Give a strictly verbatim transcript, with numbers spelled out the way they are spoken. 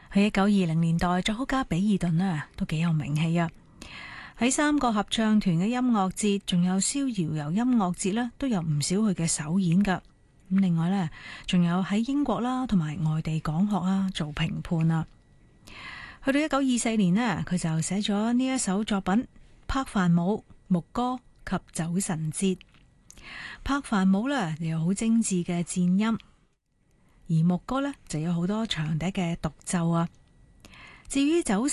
喺一九二零年代，作曲家比爾頓呢都幾有名氣啊！喺三個合唱團嘅音樂節，仲有逍遙遊音樂節呢，都有唔少佢嘅首演噶。咁另外呢，仲有喺英國啦，同埋外地講學啊，做評判啊。去到一九二四年呢，佢就寫咗呢一首作品《柏凡舞牧歌及酒神節》。柏凡舞呢有好精緻嘅顫音，而牧歌呢就有好多長笛嘅獨奏啊。至於酒